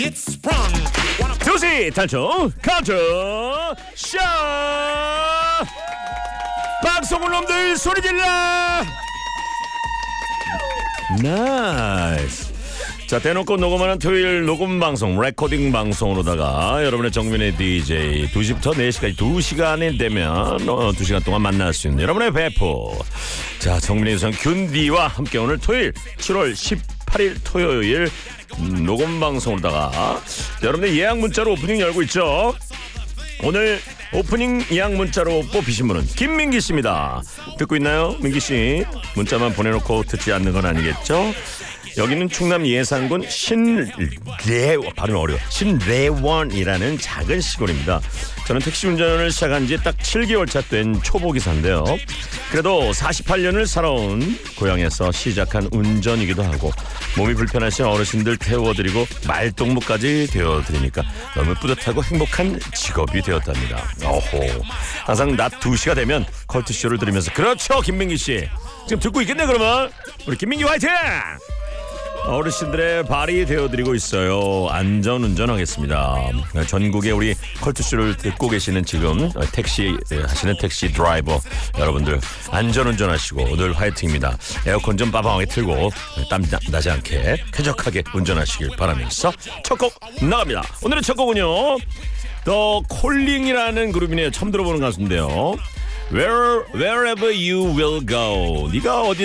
2시 탈출 칸투 쇼 방송을 놈들 소리질러 나이스. 자, 대놓고 녹음하는 토요일 녹음 방송 레코딩 방송으로다가 여러분의 정민의 DJ 2시부터 4시까지 2시간이 되면 2시간 동안 만날 수 있는 여러분의 배포. 자, 정민의 유선 균디와 함께 오늘 토요일 7월 18일 토요일 녹음 방송으로다가 여러분의 예약 문자로 오프닝 열고 있죠. 오늘 오프닝 예약 문자로 뽑히신 분은 김민기 씨입니다. 듣고 있나요? 민기 씨 문자만 보내놓고 듣지 않는 건 아니겠죠? 여기는 충남 예산군 신래원이라는 작은 시골입니다. 저는 택시 운전을 시작한 지 딱 7개월 차 된 초보기사인데요. 그래도 48년을 살아온 고향에서 시작한 운전이기도 하고 몸이 불편하신 어르신들 태워드리고 말동무까지 되어드리니까 너무 뿌듯하고 행복한 직업이 되었답니다. 어호, 항상 낮 2시가 되면 컬투쇼를 들으면서 그렇죠 김민기 씨 지금 듣고 있겠네. 그러면 우리 김민기 화이팅! 어르신들의 발이 되어드리고 있어요. 안전운전하겠습니다. 전국에 우리 컬투쇼를 듣고 계시는 지금 택시 하시는 택시 드라이버 여러분들 안전운전하시고 늘 화이팅입니다. 에어컨 좀 빠방하게 틀고 땀 나지 않게 쾌적하게 운전하시길 바라면서 첫 곡 나갑니다. 오늘의 첫 곡은요 더 콜링이라는 그룹이네요. 처음 들어보는 가수인데요. Wherever you will go. 네가 어디